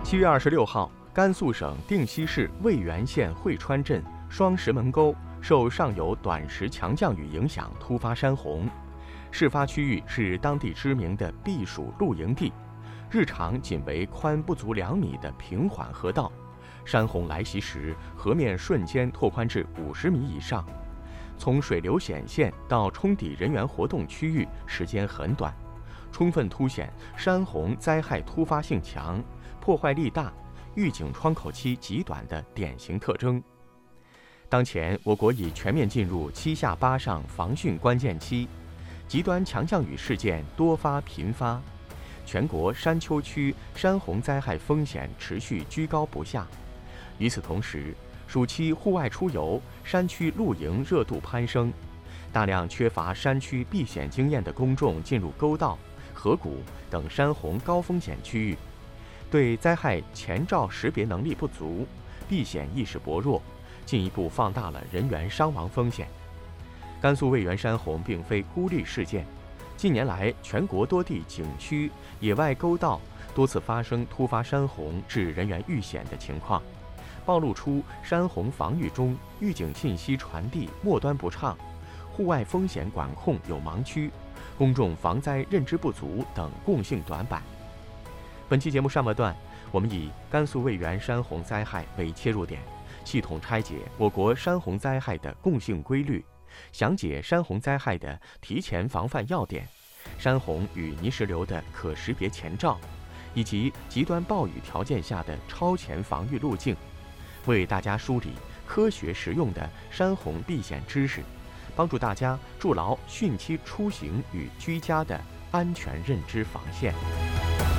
7月26号，甘肃省定西市渭源县会川镇双石门沟受上游短时强降雨影响突发山洪，事发区域是当地知名的避暑露营地，日常仅为宽不足2米的平缓河道，山洪来袭时，河面瞬间拓宽至50米以上，从水流显现到冲抵人员活动区域时间很短，充分凸显山洪灾害突发性强、破坏力大、预警窗口期极短的典型特征。当前，我国已全面进入7下8上防汛关键期，极端强降雨事件多发频发，全国山丘区山洪灾害风险持续居高不下。与此同时，暑期户外出游、山区露营热度攀升，大量缺乏山区避险经验的公众进入沟道、河谷等山洪高风险区域，对灾害前兆识别能力不足、避险意识薄弱，进一步放大了人员伤亡风险。甘肃渭源山洪并非孤立事件，近年来全国多地景区、野外沟道多次发生突发山洪致人员遇险的情况，暴露出山洪防御中预警信息传递末端不畅、户外风险管控有盲区、公众防灾认知不足等共性短板。本期节目上半段，我们以甘肃渭源山洪灾害为切入点，系统拆解我国山洪灾害的共性规律，详解山洪灾害的提前防范要点，山洪与泥石流的可识别前兆，以及极端暴雨条件下的超前防御路径，为大家梳理科学实用的山洪避险知识，帮助大家筑牢汛期出行与居家的安全认知防线。